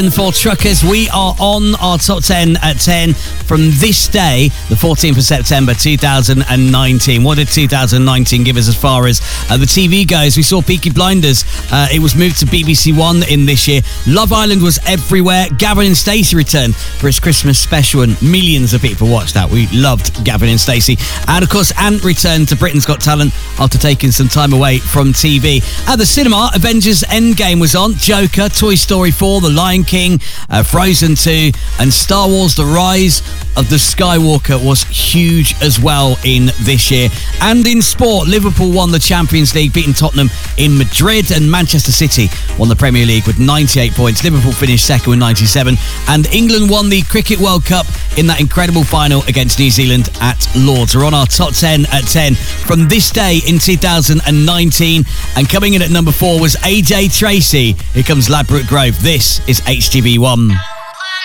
For Truckers, we are on our top 10 at 10 from this day, the 14th of September 2019. What did 2019 give us as far as the TV goes? We saw Peaky Blinders. It was moved to BBC One in this year. Love Island was everywhere. Gavin and Stacey returned for its Christmas special, and millions of people watched that. We loved Gavin and Stacey. And of course, Ant returned to Britain's Got Talent after taking some time away from TV. At the cinema, Avengers Endgame was on. Joker, Toy Story 4, The Lion King, Frozen 2, and Star Wars The Rise of the Skywalker was huge as well in this year. And in sport, Liverpool won the Champions League, beating Tottenham in Madrid, and Manchester City won the Premier League with 98 points. Liverpool finished second with 97, and England won the Cricket World Cup in that incredible final against New Zealand at Lords. We're on our top 10 at 10 from this day in 2019, and coming in at number 4 was AJ Tracey. Here comes Ladbroke Grove. This is HGV1.